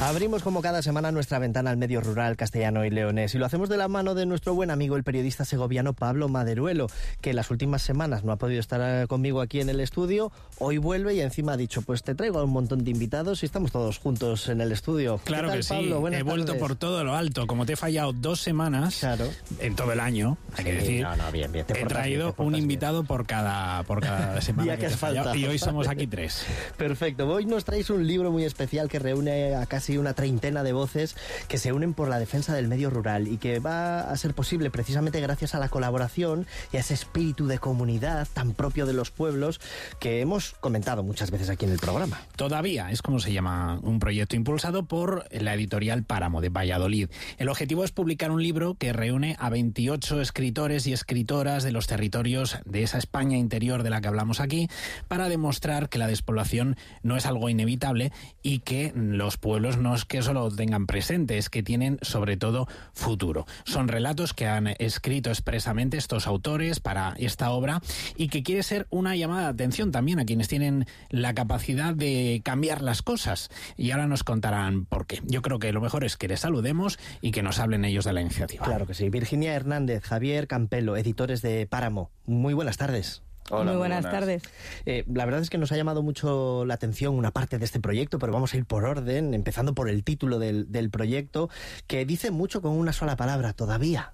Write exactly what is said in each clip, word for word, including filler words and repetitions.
Abrimos como cada semana nuestra ventana al medio rural castellano y leonés y lo hacemos de la mano de nuestro buen amigo el periodista segoviano Pablo Maderuelo, que las últimas semanas no ha podido estar conmigo aquí en el estudio. Hoy vuelve y encima ha dicho, pues te traigo a un montón de invitados y estamos todos juntos en el estudio. Claro tal, que sí, Pablo? Buenas he vuelto tardes. por todo lo alto. Como te he fallado dos semanas claro. en todo el año, hay que Sí, decir, no, no, bien, bien, te he portas traído bien, te un portas invitado bien. por cada por cada semana Día que que te has he fallado, faltado. y hoy somos aquí tres. Perfecto. Hoy nos traéis un libro muy especial que reúne a casi una treintena de voces que se unen por la defensa del medio rural y que va a ser posible precisamente gracias a la colaboración y a ese espíritu de comunidad tan propio de los pueblos que hemos comentado muchas veces aquí en el programa. Todavía es como se llama un proyecto impulsado por la editorial Páramo de Valladolid. El objetivo es publicar un libro que reúne a veintiocho escritores y escritoras de los territorios de esa España interior de la que hablamos aquí para demostrar que la despoblación no es algo inevitable y que los pueblos no es que solo tengan presente, es que tienen sobre todo futuro. Son relatos que han escrito expresamente estos autores para esta obra y que quiere ser una llamada de atención también a quienes tienen la capacidad de cambiar las cosas. Y ahora nos contarán por qué. Yo creo que lo mejor es que les saludemos y que nos hablen ellos de la iniciativa. Claro que sí. Virginia Hernández, Javier Campelo, editores de Páramo. Muy buenas tardes. Hola, muy buenas, buenas. tardes. Eh, la verdad es que nos ha llamado mucho la atención una parte de este proyecto, pero vamos a ir por orden, empezando por el título del, del proyecto, que dice mucho con una sola palabra, todavía.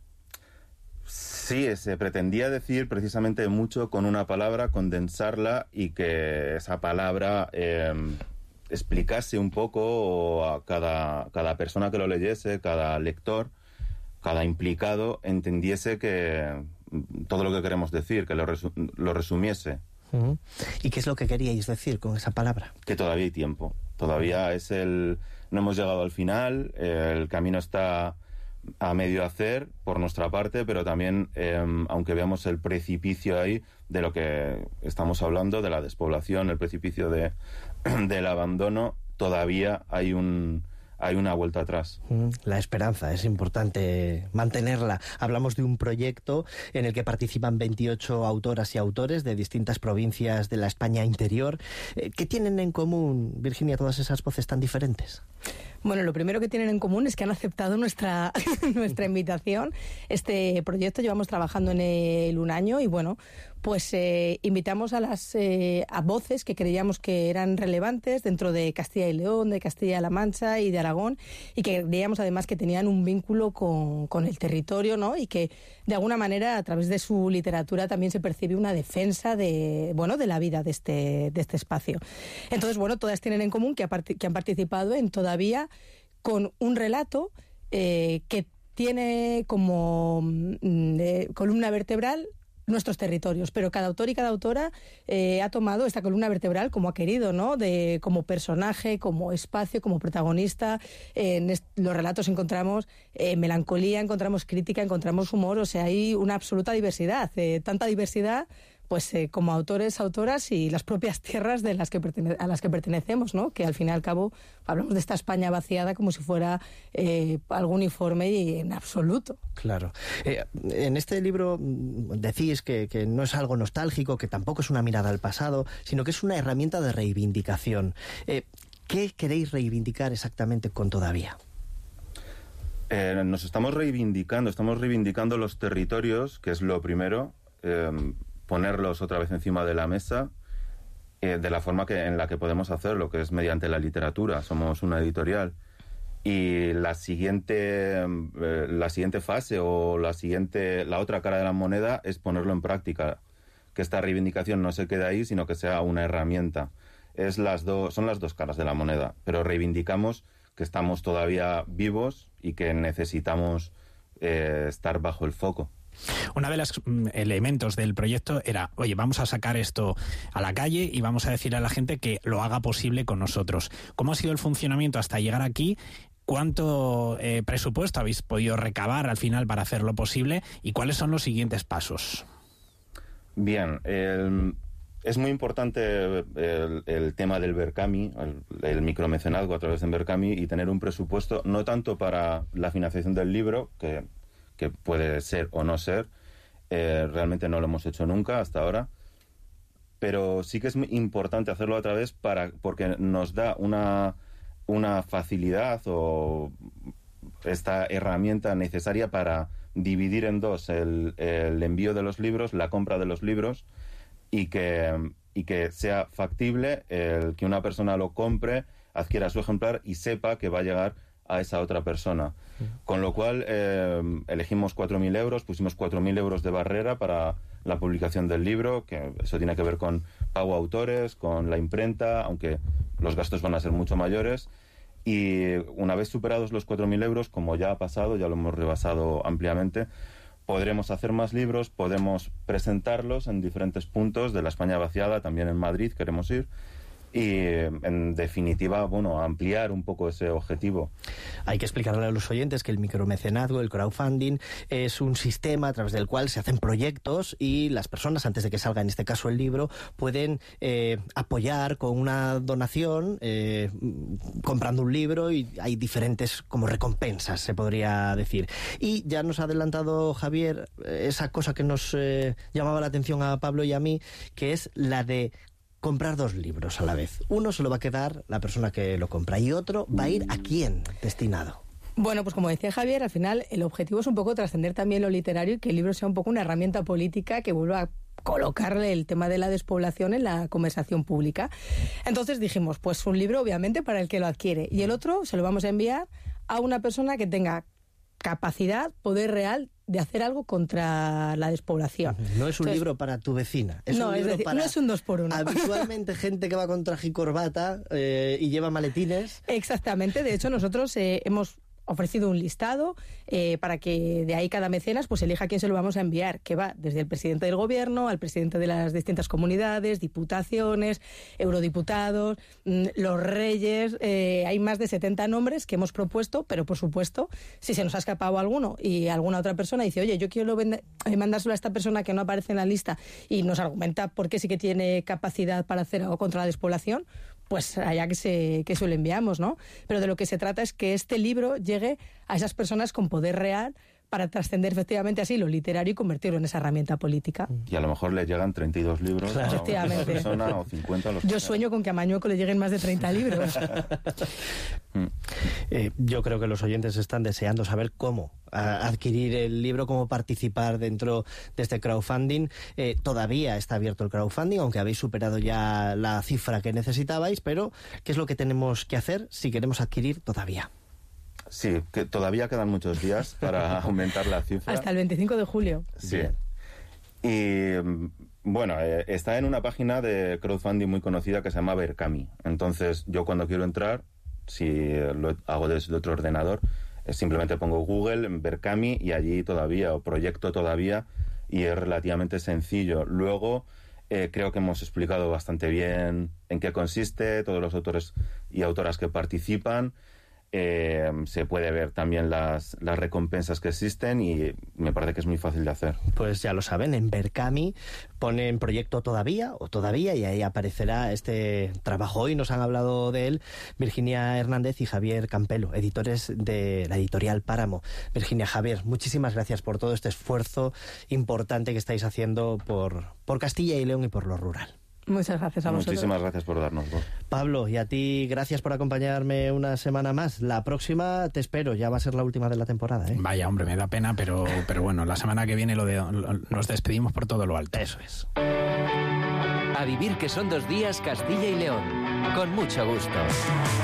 Sí, se pretendía decir precisamente mucho con una palabra, condensarla y que esa palabra eh, explicase un poco a cada, cada persona que lo leyese, cada lector, cada implicado, entendiese que todo lo que queremos decir, que lo, resu- lo resumiese. Uh-huh. ¿Y qué es lo que queríais decir con esa palabra? Que todavía hay tiempo. Todavía es el... No hemos llegado al final, eh, el camino está a medio hacer por nuestra parte, pero también, eh, aunque veamos el precipicio ahí de lo que estamos hablando, de la despoblación, el precipicio de, del abandono, todavía hay un... hay una vuelta atrás. La esperanza, es importante mantenerla. Hablamos de un proyecto en el que participan veintiocho autoras y autores de distintas provincias de la España interior. ¿Qué tienen en común, Virginia, todas esas voces tan diferentes? Bueno, lo primero que tienen en común es que han aceptado nuestra, nuestra invitación. Este proyecto llevamos trabajando en él un año y bueno, pues eh, invitamos a las eh, a voces que creíamos que eran relevantes dentro de Castilla y León, de Castilla-La Mancha y de Aragón, y que creíamos además que tenían un vínculo con, con el territorio, ¿no? Y que de alguna manera a través de su literatura también se percibe una defensa de, bueno, de la vida de este, de este espacio. Entonces, bueno, todas tienen en común que, ha part- que han participado en Todavía con un relato eh, que tiene como mm, eh, columna vertebral nuestros territorios, pero cada autor y cada autora eh, ha tomado esta columna vertebral como ha querido, ¿no? De, como personaje, como espacio, como protagonista. Eh, en est- los relatos encontramos eh, melancolía, encontramos crítica, encontramos humor, o sea, hay una absoluta diversidad, eh, tanta diversidad pues eh, como autores, autoras y las propias tierras de las que pertene- a las que pertenecemos, ¿no? Que al fin y al cabo hablamos de esta España vaciada como si fuera eh, algo uniforme y en absoluto. Claro. Eh, en este libro decís que, que no es algo nostálgico, que tampoco es una mirada al pasado, sino que es una herramienta de reivindicación. Eh, ¿Qué queréis reivindicar exactamente con Todavía? Eh, nos estamos reivindicando, estamos reivindicando los territorios, que es lo primero, eh, ponerlos otra vez encima de la mesa, eh, de la forma que, en la que podemos hacerlo, que es mediante la literatura. Somos una editorial. Y la siguiente, eh, la siguiente fase o la siguiente, la otra cara de la moneda es ponerlo en práctica. Que esta reivindicación no se quede ahí, sino que sea una herramienta. Es las dos, son las dos caras de la moneda, pero reivindicamos que estamos todavía vivos y que necesitamos eh, estar bajo el foco. Una de los mm, elementos del proyecto era, oye, vamos a sacar esto a la calle y vamos a decir a la gente que lo haga posible con nosotros. ¿Cómo ha sido el funcionamiento hasta llegar aquí? ¿Cuánto eh, presupuesto habéis podido recabar al final para hacerlo posible? ¿Y cuáles son los siguientes pasos? Bien, el, es muy importante el, el tema del Berkami, el, el micromecenazgo a través de Berkami, y tener un presupuesto no tanto para la financiación del libro, que que puede ser o no ser, eh, realmente no lo hemos hecho nunca hasta ahora, pero sí que es muy importante hacerlo a través para, porque nos da una, una facilidad o esta herramienta necesaria para dividir en dos el, el envío de los libros, la compra de los libros, y que, y que sea factible el que una persona lo compre, adquiera su ejemplar y sepa que va a llegar a esa otra persona. Con lo cual eh, elegimos cuatro mil euros, pusimos cuatro mil euros de barrera para la publicación del libro, que eso tiene que ver con pago a autores, con la imprenta, aunque los gastos van a ser mucho mayores. Y una vez superados los cuatro mil euros, como ya ha pasado, ya lo hemos rebasado ampliamente, podremos hacer más libros, podemos presentarlos en diferentes puntos de la España vaciada, también en Madrid queremos ir. Y, en definitiva, bueno, ampliar un poco ese objetivo. Hay que explicarle a los oyentes que el micromecenazgo, el crowdfunding, es un sistema a través del cual se hacen proyectos y las personas, antes de que salga en este caso el libro, pueden eh, apoyar con una donación, eh, comprando un libro, y hay diferentes como recompensas, se podría decir. Y ya nos ha adelantado Javier esa cosa que nos eh, llamaba la atención a Pablo y a mí, que es la de comprar dos libros a la vez. Uno se lo va a quedar la persona que lo compra y otro va a ir a quién destinado. Bueno, pues como decía Javier, al final el objetivo es un poco trascender también lo literario y que el libro sea un poco una herramienta política que vuelva a colocarle el tema de la despoblación en la conversación pública. Entonces dijimos, pues un libro obviamente para el que lo adquiere, y el otro se lo vamos a enviar a una persona que tenga capacidad, poder real de hacer algo contra la despoblación. No es un Entonces, libro para tu vecina. Es no, un libro es decir, para no es un dos por uno. habitualmente gente que va con traje y corbata eh, y lleva maletines. Exactamente. De hecho, nosotros eh, hemos ofrecido un listado eh, para que de ahí cada mecenas pues elija a quién se lo vamos a enviar, que va desde el presidente del gobierno al presidente de las distintas comunidades, diputaciones, eurodiputados, mmm, los reyes. Eh, hay más de setenta nombres que hemos propuesto, pero por supuesto, si se nos ha escapado alguno y alguna otra persona dice, oye, yo quiero vende- mandárselo a esta persona que no aparece en la lista y nos argumenta por qué sí que tiene capacidad para hacer algo contra la despoblación, pues allá que se, que se lo enviamos, ¿no? Pero de lo que se trata es que este libro llegue a esas personas con poder real para trascender efectivamente así lo literario y convertirlo en esa herramienta política. Y a lo mejor le llegan treinta y dos libros Claro. a una Efectivamente. persona o cincuenta. Los Yo sueño con que a Mañueco le lleguen más de treinta libros. Eh, yo creo que los oyentes están deseando saber cómo a, adquirir el libro, cómo participar dentro de este crowdfunding. Eh, todavía está abierto el crowdfunding, aunque habéis superado ya la cifra que necesitabais, pero ¿qué es lo que tenemos que hacer si queremos adquirir todavía? Sí, que todavía quedan muchos días para aumentar la cifra. Hasta el veinticinco de julio. Sí. Bien. Y bueno, eh, está en una página de crowdfunding muy conocida que se llama Berkami. Entonces, yo cuando quiero entrar, si lo hago desde otro ordenador, eh, simplemente pongo Google, Berkami, y allí todavía, o proyecto todavía, y es relativamente sencillo. Luego, eh, creo que hemos explicado bastante bien en qué consiste, todos los autores y autoras que participan. Eh, se puede ver también las, las recompensas que existen y me parece que es muy fácil de hacer. Pues ya lo saben, en Berkami ponen proyecto todavía o todavía y ahí aparecerá este trabajo. Hoy nos han hablado de él Virginia Hernández y Javier Campelo, editores de la editorial Páramo. Virginia, Javier, muchísimas gracias por todo este esfuerzo importante que estáis haciendo por, por Castilla y León y por lo rural. Muchas gracias a vosotros. Muchísimas gracias por darnos voz. Pablo, y a ti, gracias por acompañarme una semana más. La próxima te espero, ya va a ser la última de la temporada, ¿eh? Vaya, hombre, me da pena, pero, pero bueno, la semana que viene lo de, lo, nos despedimos por todo lo alto. Eso es. A vivir que son dos días Castilla y León. Con mucho gusto.